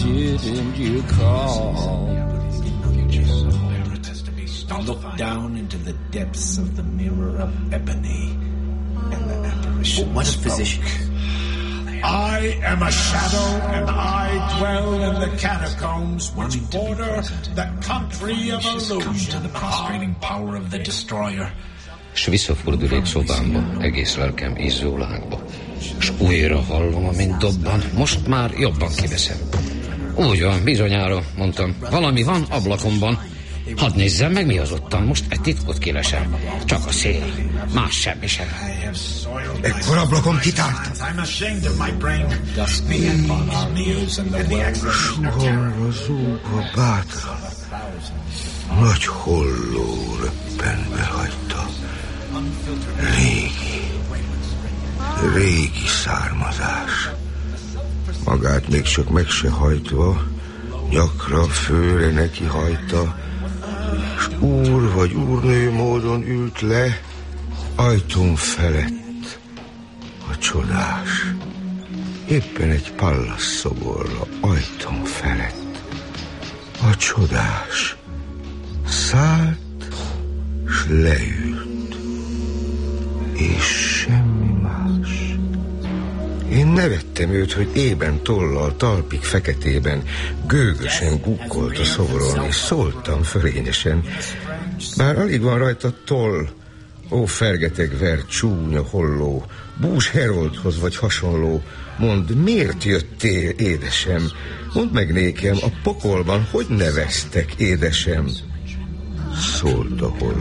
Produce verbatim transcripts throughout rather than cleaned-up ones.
didn't you call? I looked down into the depths of the mirror of ebony, and the apparition oh, what a physician. I am a shadow, and I dwell in the catacombs which border the country of illusion. The prostrating power of the destroyer. S visszafordulék szobámba, egész lelkem izzó lángba. S újra hallom, amint dobban, most már jobban kiveszem. Úgy van, bizonyára, mondtam, valami van ablakomban. Hadd nézzem meg, mi az ottan, most egy titkot kilesem. Csak a szél, más semmi sem. Ekkor ablakom kitártam. Sugarra zúgva bátran, nagy holló röppenve hagyta. Régi, régi származás. Magát még csak meg se hajtva, nyakra, főre neki hajta, s úr vagy úrnő módon ült le, ajtón felett a csodás. Éppen egy Pallas szoborra, ajtón felett a csodás. Szállt, s leült, és semmi más. Én nevettem őt, hogy ében tollal, talpig feketében gőgösen gukkolt a szoboron, és szóltam fölényesen. Bár alig van rajta toll, ó, fergeteg ver, csúnya holló, bús Heroldhoz vagy hasonló, mondd, miért jöttél, édesem? Mondd meg nékem, a pokolban hogy neveztek, édesem? Szólt a holló.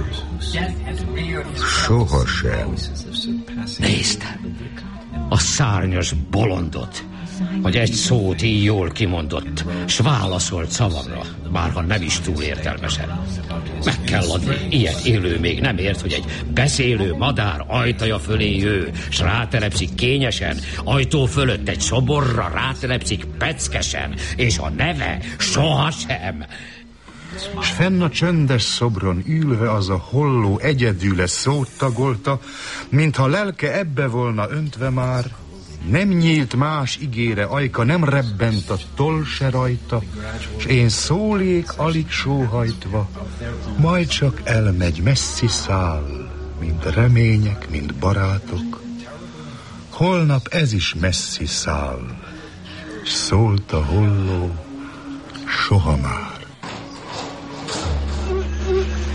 Sohasem. Nézd, a szárnyas bolondot, hogy egy szót így jól kimondott, s válaszolt szavamra, bárha nem is túl értelmesen. Meg kell adni, ilyet élő még nem ért, hogy egy beszélő madár ajtaja fölé jő, s rátelepszik kényesen, ajtó fölött egy szoborra rátelepszik peckesen, és a neve sohasem. S fenn a csöndes szobron ülve az a holló egyedüle szót tagolta, mintha lelke ebbe volna öntve már. Nem nyílt más igére ajka, nem rebbent a toll se rajta, s én szólék alig sóhajtva, majd csak elmegy, messzi száll, mind remények, mind barátok. Holnap ez is messzi száll, s szólt a holló, soha már.